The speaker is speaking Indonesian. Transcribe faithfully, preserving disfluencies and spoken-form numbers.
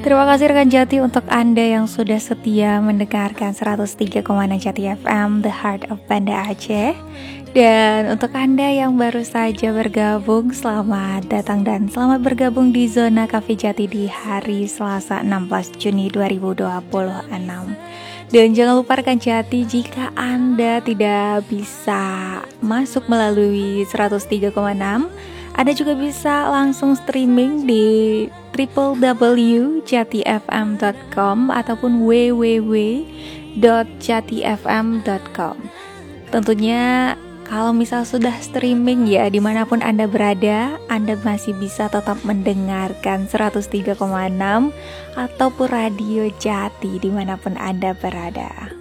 Terima kasih rekan Jati untuk Anda yang sudah setia mendengarkan seratus tiga koma enam Jati F M, The Heart of Banda Aceh. Dan untuk Anda yang baru saja bergabung, selamat datang dan selamat bergabung di Zona Cafe Jati di hari Selasa enam belas Juni dua ribu dua puluh enam. Dan jangan lupa rekan Jati, jika Anda tidak bisa masuk melalui seratus tiga koma enam, Anda juga bisa langsung streaming di w w w titik jati f m titik com ataupun w w w titik jati f m titik com. Tentunya kalau misal sudah streaming ya, dimanapun Anda berada, Anda masih bisa tetap mendengarkan seratus tiga koma enam ataupun Radio Jati dimanapun Anda berada.